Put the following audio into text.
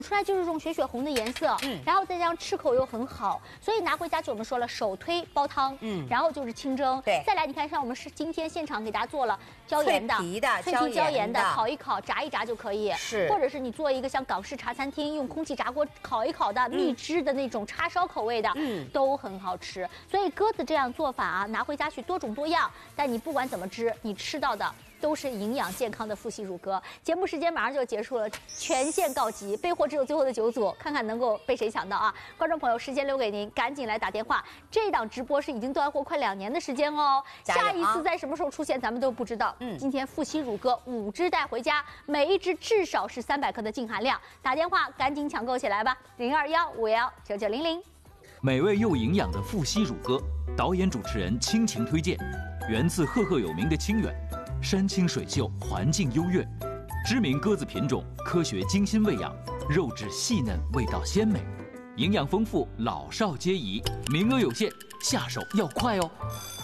出来就是这种血红的颜色，然后再加上吃口又很好，所以拿回家就我们说了，首推煲汤，然后就是清蒸， 对， 再来你看像我们是今天现场给大家做了椒盐的、脆皮椒盐的，烤一烤、炸一炸就可以， 是， 或者是你做一个像港式茶餐厅用空气炸锅烤一烤的蜜汁的那种叉烧口味的，都很好吃。所以鸽子这样做法啊，拿回家去多种多样，但你不管怎么吃，你吃到的都是营养健康的富硒乳鸽。节目时间马上就结束了，全线告急，备货只有最后的9组，看看能够被谁抢到啊！观众朋友，时间留给您，赶紧来打电话。这档直播是已经断货快2年的时间哦，下一次在什么时候出现咱们都不知道。今天富硒乳鸽5只带回家，每一只至少是300克的净含量，打电话赶紧抢购起来吧，0215199900。 美味又营养的富硒乳鸽，导演主持人倾情推荐，源自赫赫有名的清远。山清水秀，环境优越，知名鸽子品种，科学精心喂养，肉质细嫩，味道鲜美，营养丰富，老少皆宜，名额有限，下手要快哦。